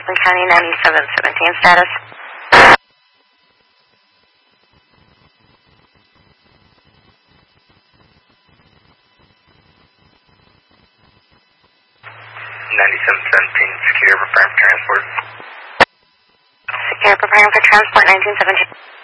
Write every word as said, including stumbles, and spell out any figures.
Franklin County ninety-seven seventeen status. ninety-seven seventeen, secure preparing for transport. Secure preparing for transport nineteen seventeen.